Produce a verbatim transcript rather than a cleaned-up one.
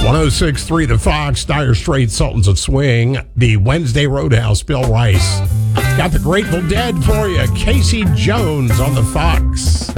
one oh six point three The Fox, Dire Straits, Sultans of Swing, the Wednesday Roadhouse, Bill Rice. Got the Grateful Dead for you, Casey Jones on the Fox.